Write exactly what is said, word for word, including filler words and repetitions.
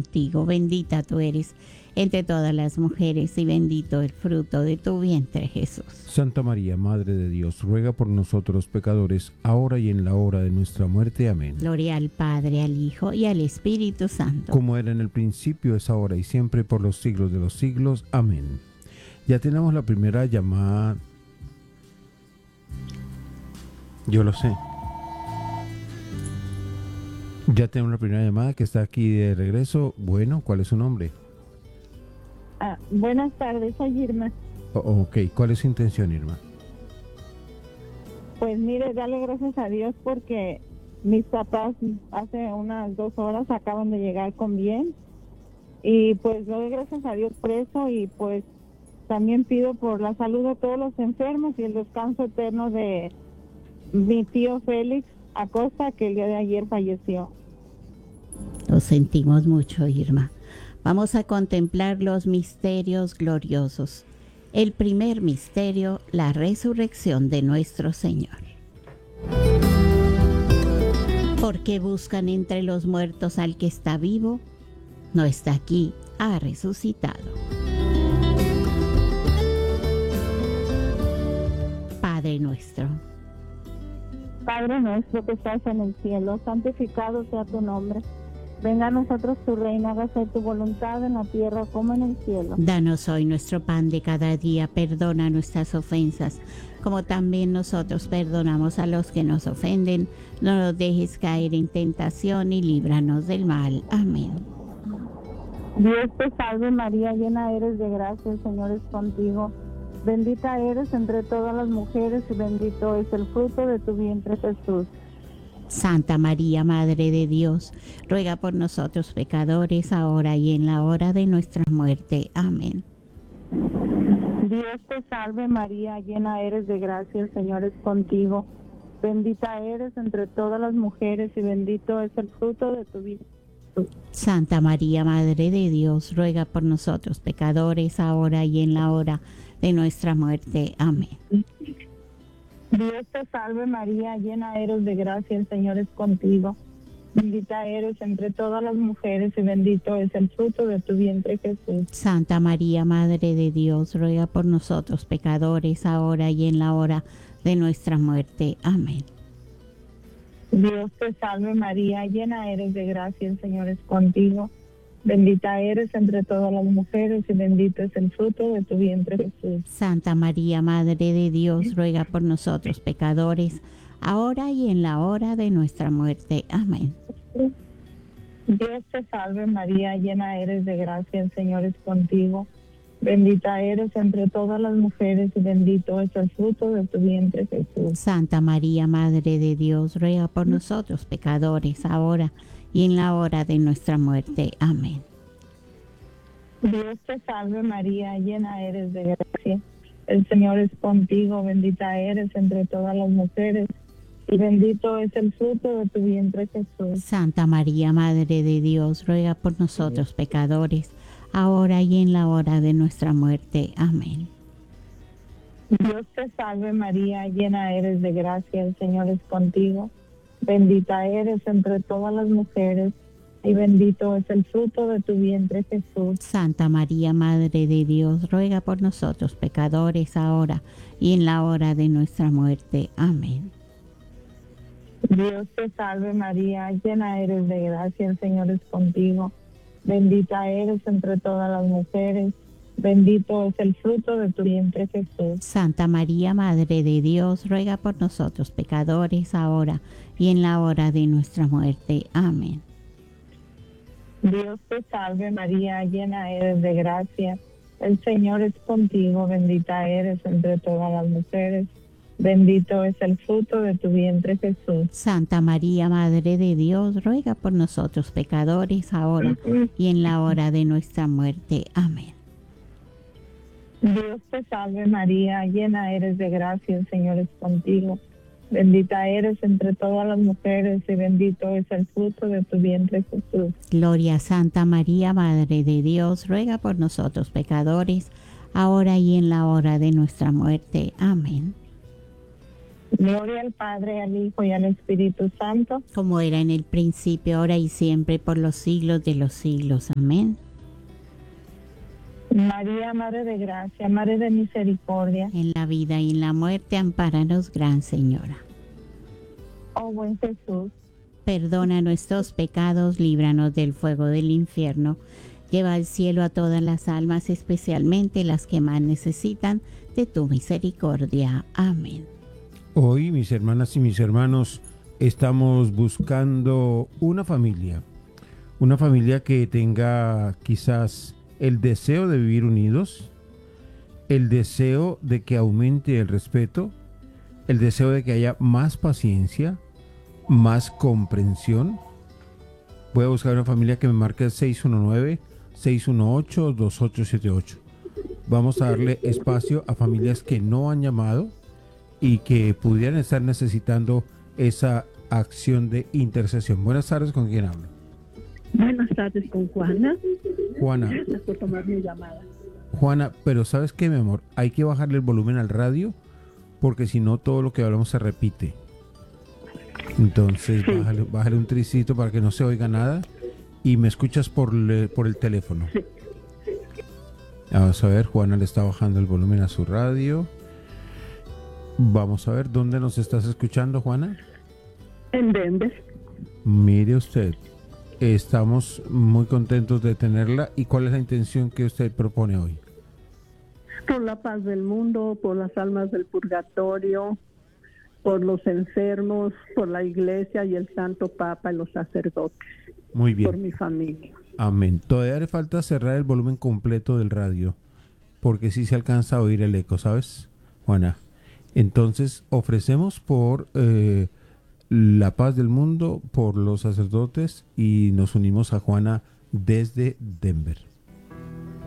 contigo. Bendita tú eres entre todas las mujeres y bendito el fruto de tu vientre, Jesús. Santa María, Madre de Dios, ruega por nosotros pecadores, ahora y en la hora de nuestra muerte. Amén. Gloria al Padre, al Hijo y al Espíritu Santo. Como era en el principio, es ahora y siempre, por los siglos de los siglos. Amén. Ya tenemos la primera llamada. Yo lo sé. Ya tenemos la primera llamada que está aquí de regreso. Bueno, ¿cuál es su nombre? Ah, buenas tardes, soy Irma. Oh, ok, ¿cuál es su intención, Irma? Pues mire, dale gracias a Dios porque mis papás hace unas dos horas acaban de llegar con bien. Y pues doy gracias a Dios por eso y pues también pido por la salud de todos los enfermos y el descanso eterno de mi tío Félix Acosta, que el día de ayer falleció. Lo sentimos mucho, Irma. Vamos a contemplar los misterios gloriosos. El primer misterio, la resurrección de nuestro Señor. ¿Por qué buscan entre los muertos al que está vivo? No está aquí, ha resucitado. Padre nuestro. Padre nuestro que estás en el cielo, santificado sea tu nombre. Venga a nosotros tu reino, hágase tu voluntad en la tierra como en el cielo. Danos hoy nuestro pan de cada día, perdona nuestras ofensas, como también nosotros perdonamos a los que nos ofenden. No nos dejes caer en tentación y líbranos del mal. Amén. Dios te salve María, llena eres de gracia, el Señor es contigo. Bendita eres entre todas las mujeres y bendito es el fruto de tu vientre, Jesús. Santa María, Madre de Dios, ruega por nosotros pecadores, ahora y en la hora de nuestra muerte. Amén. Dios te salve María, llena eres de gracia, el Señor es contigo. Bendita eres entre todas las mujeres y bendito es el fruto de tu vientre. Santa María, Madre de Dios, ruega por nosotros pecadores, ahora y en la hora de nuestra muerte. Amén. Dios te salve María, llena eres de gracia, el Señor es contigo. Bendita eres entre todas las mujeres y bendito es el fruto de tu vientre, Jesús. Santa María, Madre de Dios, ruega por nosotros pecadores, ahora y en la hora de nuestra muerte. Amén. Dios te salve María, llena eres de gracia, el Señor es contigo. Bendita eres entre todas las mujeres y bendito es el fruto de tu vientre, Jesús. Santa María, Madre de Dios, ruega por nosotros pecadores, ahora y en la hora de nuestra muerte. Amén. Dios te salve María, llena eres de gracia, el Señor es contigo. Bendita eres entre todas las mujeres y bendito es el fruto de tu vientre, Jesús. Santa María, Madre de Dios, ruega por nosotros pecadores, ahora y en la hora de nuestra muerte. Amén. Dios te salve María, llena eres de gracia, el Señor es contigo, bendita eres entre todas las mujeres y bendito es el fruto de tu vientre, Jesús. Santa María, Madre de Dios, ruega por nosotros pecadores, ahora y en la hora de nuestra muerte. Amén. Dios te salve María, llena eres de gracia, el Señor es contigo. Bendita eres entre todas las mujeres y bendito es el fruto de tu vientre, Jesús. Santa María, Madre de Dios, ruega por nosotros pecadores, ahora y en la hora de nuestra muerte. Amén. Dios te salve María, llena eres de gracia, el Señor es contigo. Bendita eres entre todas las mujeres, bendito es el fruto de tu vientre, Jesús. Santa María, Madre de Dios, ruega por nosotros pecadores, ahora y en la hora de nuestra muerte. Amén. Dios te salve María, llena eres de gracia, el Señor es contigo, bendita eres entre todas las mujeres, bendito es el fruto de tu vientre, Jesús. Santa María, Madre de Dios, ruega por nosotros pecadores, ahora y en la hora de nuestra muerte. Amén. Dios te salve María, llena eres de gracia, el Señor es contigo. Bendita eres entre todas las mujeres y bendito es el fruto de tu vientre, Jesús. Gloria a Santa María, Madre de Dios, ruega por nosotros pecadores, ahora y en la hora de nuestra muerte. Amén. Gloria al Padre, al Hijo y al Espíritu Santo. Como era en el principio, ahora y siempre, por los siglos de los siglos. Amén. María, Madre de Gracia, Madre de Misericordia. En la vida y en la muerte, ampáranos, Gran Señora. Oh buen Jesús, Perdona nuestros pecados, líbranos del fuego del infierno. Lleva al cielo a todas las almas, especialmente las que más necesitan de tu misericordia. Amén. Hoy, mis hermanas y mis hermanos, estamos buscando una familia. Una familia que tenga quizás el deseo de vivir unidos, el deseo de que aumente el respeto, el deseo de que haya más paciencia, más comprensión. Voy a buscar una familia que me marque seis uno nueve, seis uno ocho, dos ocho siete ocho. Vamos a darle espacio a familias que no han llamado y que pudieran estar necesitando esa acción de intercesión. Buenas tardes, ¿con quién hablo? Buenas tardes, con Juana. Juana. Gracias por tomar mi llamada. Juana, pero ¿sabes qué, mi amor? Hay que bajarle el volumen al radio porque si no todo lo que hablamos se repite. Entonces, Sí. bájale, bájale un tricito para que no se oiga nada y me escuchas por, le- por el teléfono. Sí. Vamos a ver, Juana le está bajando el volumen a su radio. Vamos a ver, ¿dónde nos estás escuchando, Juana? En Denver. Mire usted, estamos muy contentos de tenerla. ¿Y cuál es la intención que usted propone hoy? Por la paz del mundo, por las almas del purgatorio, por los enfermos, por la iglesia y el Santo Papa y los sacerdotes, Muy por bien, mi familia. amén. Todavía le falta cerrar el volumen completo del radio, porque sí se alcanza a oír el eco, ¿sabes, Juana? Entonces, ofrecemos por eh, la paz del mundo, por los sacerdotes y nos unimos a Juana desde Denver.